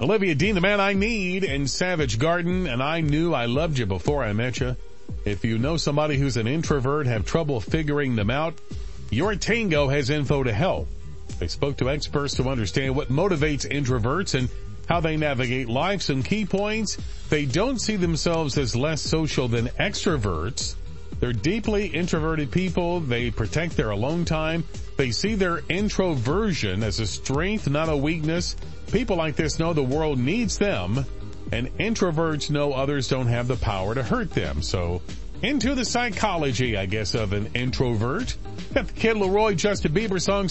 Olivia Dean, The Man I Need, and Savage Garden, and I Knew I Loved You Before I Met You. If you know somebody who's an introvert, have trouble figuring them out, Your Tango has info to help. They spoke to experts to understand what motivates introverts and how they navigate life. Some key points: they don't see themselves as less social than extroverts. They're deeply introverted people. They protect their alone time. They see their introversion as a strength, not a weakness. People like this know the world needs them, and introverts know others don't have the power to hurt them. So, into the psychology, I guess, of an introvert. Got the Kid Laroi, Justin Bieber song.